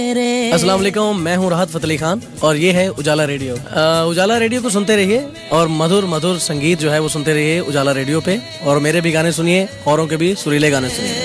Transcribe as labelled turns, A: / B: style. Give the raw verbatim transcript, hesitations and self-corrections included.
A: अस्सलाम वालेकुम, मैं हूं राहत फ़तेह अली खान और ये है उजाला रेडियो। अ, उजाला रेडियो को सुनते रहिए और मधुर मधुर संगीत जो है वो सुनते रहिए उजाला रेडियो पे। और मेरे भी गाने सुनिए, औरों के भी सुरीले गाने सुनिए।